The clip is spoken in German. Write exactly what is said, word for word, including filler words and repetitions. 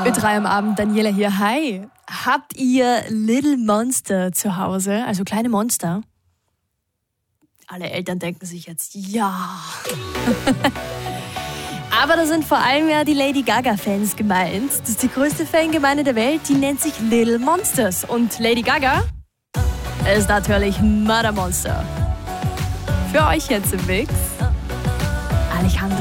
Mit drei am Abend, Daniela hier. Hi. Habt ihr Little Monster zu Hause, also kleine Monster? Alle Eltern denken sich jetzt, ja. Aber da sind vor allem ja die Lady Gaga-Fans gemeint. Das ist die größte Fangemeinde der Welt, die nennt sich Little Monsters. Und Lady Gaga ist natürlich Mother Monster. Für euch jetzt im Mix Alejandro